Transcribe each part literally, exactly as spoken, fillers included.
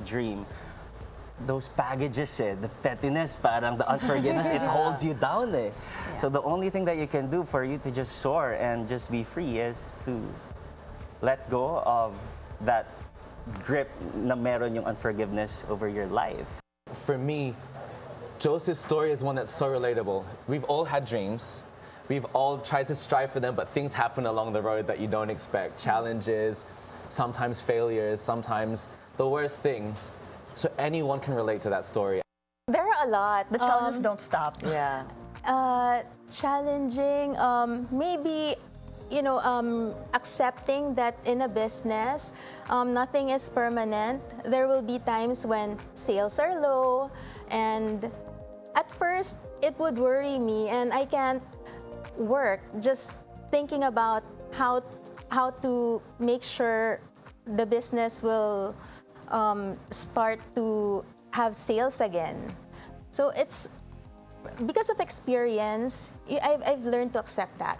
dream, those baggages, eh, the pettiness, parang the unforgiveness, it holds you down. Eh. Yeah. So the only thing that you can do for you to just soar and just be free is to let go of that grip na meron yung unforgiveness over your life. For me, Joseph's story is one that's so relatable. We've all had dreams. We've all tried to strive for them, but things happen along the road that you don't expect. Challenges, sometimes failures, sometimes the worst things. So anyone can relate to that story. There are a lot. The challenges Um, don't stop. Yeah. Uh, challenging, um, maybe, you know, um, accepting that in a business, um, nothing is permanent. There will be times when sales are low, and at first it would worry me, and I can't work just thinking about how how to make sure the business will um, start to have sales again. So it's because of experience, y- I've, I've learned to accept that.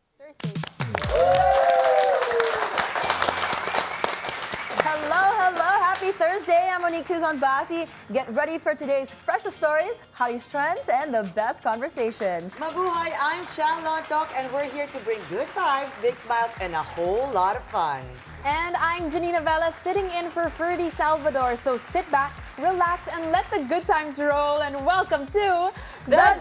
Hello, hello, happy Thursday. I'm Monique Tuzon Basi. Get ready for today's freshest stories, hottest trends, and the best conversations. Mabuhay, I'm Chan Lontok, and we're here to bring good vibes, big smiles, and a whole lot of fun. And I'm Janina Vela, sitting in for Ferdy Salvador. So sit back, relax, and let the good times roll. And welcome to The